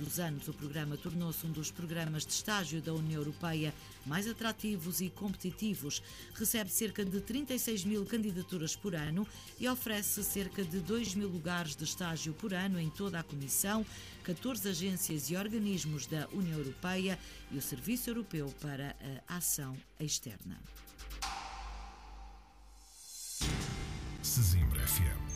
dos anos, o programa tornou-se um dos programas de estágio da União Europeia mais atrativos e competitivos. Recebe cerca de 36 mil candidaturas por ano e oferece cerca de 2 mil lugares de estágio por ano em toda a Comissão, 14 agências e organismos da União Europeia e o Serviço Europeu para a Ação Externa. Sesimbra FM.